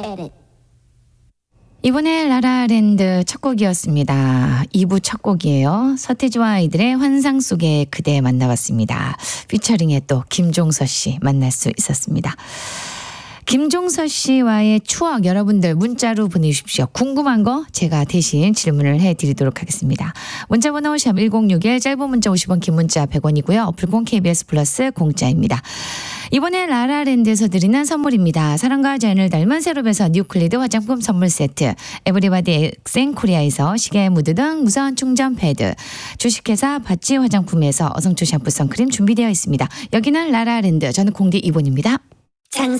이번에 라라랜드 첫 곡이었습니다. 2부 첫 곡이에요. 서태지와 아이들의 환상 속의 그대 만나봤습니다. 피처링에 또 김종서 씨 만날 수 있었습니다. 김종서 씨와의 추억 여러분들 문자로 보내주십시오. 궁금한 거 제가 대신 질문을 해드리도록 하겠습니다. 문자번호 샵 1061 짧은 문자 50원 긴 문자 100원이고요. 어플콘 KBS 플러스 공짜입니다. 이번에 라라랜드에서 드리는 선물입니다. 사랑과 자연을 닮은 세롭에서 뉴클리드 화장품 선물 세트, 에브리바디 엑센코리아에서 시계 무드 등 무선 충전 패드, 주식회사 바찌 화장품에서 어성초 샴푸 선크림 준비되어 있습니다. 여기는 라라랜드, 저는 공디 이본입니다.